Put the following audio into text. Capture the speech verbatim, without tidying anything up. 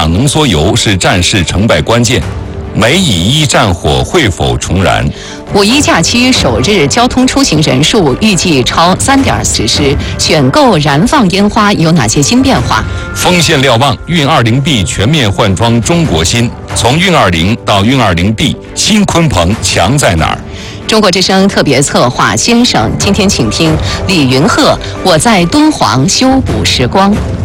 氧浓缩铀是战事成败关键。美以一战火会否重燃？ 五一假期首日交通出行人数预计超三点四十，选购燃放烟花有哪些新变化？ 丰县瞭望运 二零 B 全面换装中国新，从运二零到运 二零 B， 新鲲鹏强在哪儿？ 中国之声特别策划先生，今天请听李云鹤，我在敦煌修补时光。